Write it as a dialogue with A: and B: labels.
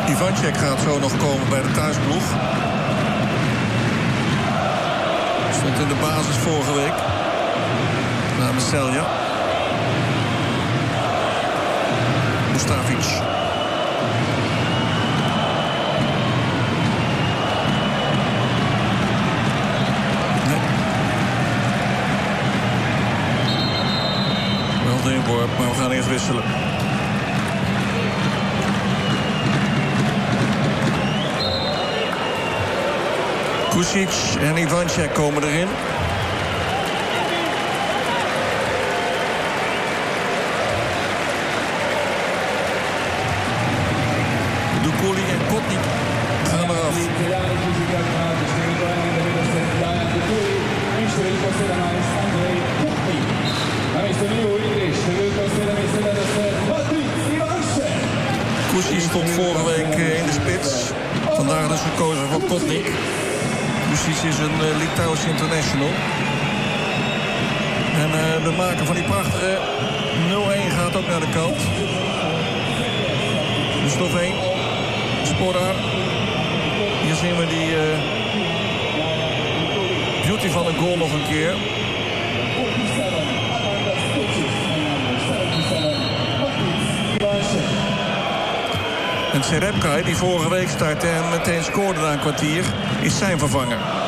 A: Ivancek gaat zo nog komen bij de thuisploeg. Stond in de basis vorige week. Namens Celje. Mustafic. Nee. Wel de inworp, maar we gaan eerst wisselen. Kusic en Ivancek komen erin. Dukoli en Kotnik gaan eraf. Kusic stond vorige week in de spits. Vandaag dus gekozen voor Kotnik. Kusic is een Litouwse international. En de maker van die prachtige 0-1 gaat ook naar de kant. Dus nog één. Sporar. Hier zien we die beauty van een goal nog een keer. En Serebka, die vorige week startte en meteen scoorde na een kwartier, is zijn vervanger.